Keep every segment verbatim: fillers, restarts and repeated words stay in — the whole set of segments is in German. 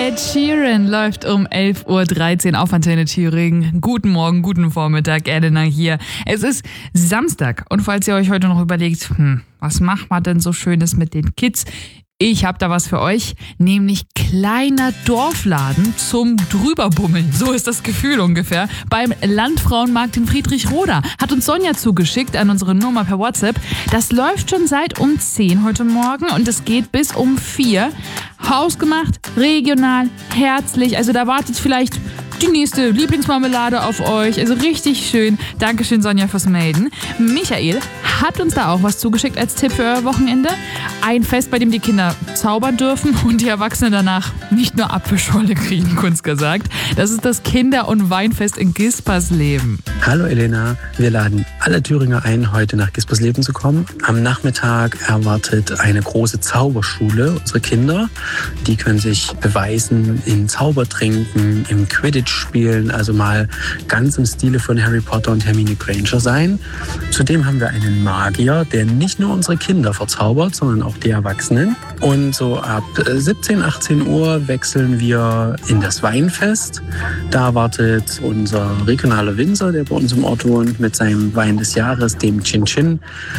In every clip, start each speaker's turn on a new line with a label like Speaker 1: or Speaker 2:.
Speaker 1: Ed Sheeran läuft um elf Uhr dreizehn auf Antenne Thüringen. Guten Morgen, guten Vormittag, Elena hier. Es ist Samstag und falls ihr euch heute noch überlegt, hm, was macht man denn so Schönes mit den Kids? Ich habe da was für euch, nämlich kleiner Dorfladen zum Drüberbummeln. So ist das Gefühl ungefähr. Beim Landfrauenmarkt in Friedrichroda hat uns Sonja zugeschickt an unsere Nummer per WhatsApp. Das läuft schon seit um zehn heute Morgen und es geht bis um vier. Hausgemacht, regional, herzlich. Also da wartet vielleicht die nächste Lieblingsmarmelade auf euch. Also richtig schön. Dankeschön, Sonja, fürs Melden. Michael hat uns da auch was zugeschickt als Tipp für euer Wochenende. Ein Fest, bei dem die Kinder zaubern dürfen und die Erwachsenen danach nicht nur Apfelschorle kriegen, kurz gesagt. Das ist das Kinder- und Weinfest in Gispersleben.
Speaker 2: Hallo Elena, wir laden alle Thüringer ein, heute nach Gispersleben zu kommen. Am Nachmittag erwartet eine große Zauberschule unsere Kinder. Die können sich beweisen in Zaubertränken, im Quidditch spielen, also mal ganz im Stile von Harry Potter und Hermine Granger sein. Zudem haben wir einen Magier, der nicht nur unsere Kinder verzaubert, sondern auch die Erwachsenen. Und so ab siebzehn, achtzehn Uhr wechseln wir in das Weinfest. Da wartet unser regionaler Winzer, der bei uns im Ort wohnt, mit seinem Wein des Jahres, dem Chin Chin,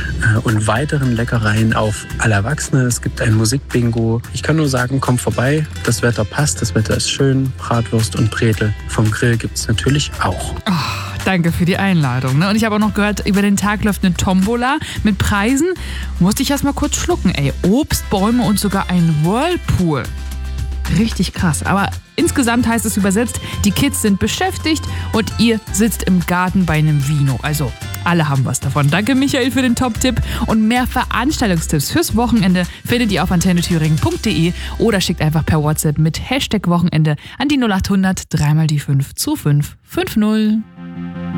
Speaker 2: und weiteren Leckereien auf alle Erwachsene. Es gibt ein Musikbingo. Ich kann nur sagen, kommt vorbei. Das Wetter passt, das Wetter ist schön. Bratwurst und Bretel vom Grill gibt es natürlich auch.
Speaker 1: Oh. Danke für die Einladung. Ne? Und ich habe auch noch gehört, über den Tag läuft eine Tombola mit Preisen. Musste ich erst mal kurz schlucken. Ey, Obst, Bäume und sogar ein Whirlpool. Richtig krass. Aber insgesamt heißt es übersetzt, die Kids sind beschäftigt und ihr sitzt im Garten bei einem Vino. Also alle haben was davon. Danke Michael für den Top-Tipp. Und mehr Veranstaltungstipps fürs Wochenende findet ihr auf antenne thüringen punkt de oder schickt einfach per WhatsApp mit Hashtag Wochenende an die null acht hundert drei mal die fünf zwei fünf fünf null.